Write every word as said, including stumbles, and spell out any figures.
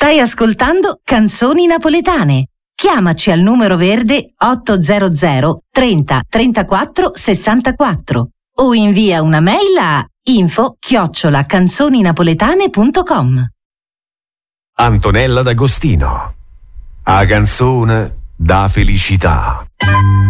Stai ascoltando Canzoni Napoletane. Chiamaci al numero verde ottocento trenta trentaquattro sessantaquattro o invia una mail a info chiocciola canzoninapoletane punto com. Antonella D'Agostino. A canzone da felicità.